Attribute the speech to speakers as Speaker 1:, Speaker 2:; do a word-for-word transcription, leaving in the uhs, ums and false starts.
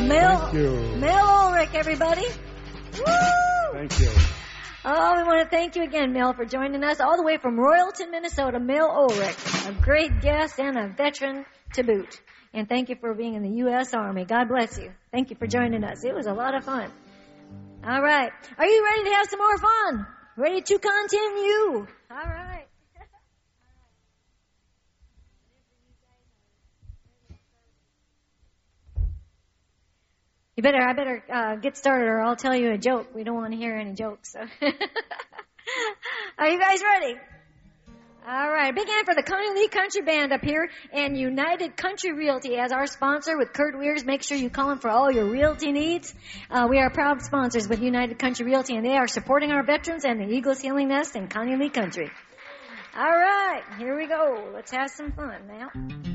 Speaker 1: Mel,
Speaker 2: Thank you.
Speaker 1: Mel Ulrich, everybody. Woo!
Speaker 2: Thank you.
Speaker 1: Oh, we want to thank you again, Mel, for joining us all the way from Royalton, Minnesota. Mel Ulrich, a great guest and a veteran to boot. And thank you for being in the U S Army. God bless you. Thank you for joining us. It was a lot of fun. All right. Are you ready to have some more fun? Ready to continue? All right. You better, I better uh, get started or I'll tell you a joke. We don't want to hear any jokes. So. Are you guys ready? All right. Big hand for the Connie Lee Country Band up here and United Country Realty as our sponsor with Kurt Weirs. Make sure you call them for all your realty needs. Uh, we are proud sponsors with United Country Realty, and they are supporting our veterans and the Eagles Healing Nest in Connie Lee Country. All right. Here we go. Let's have some fun now.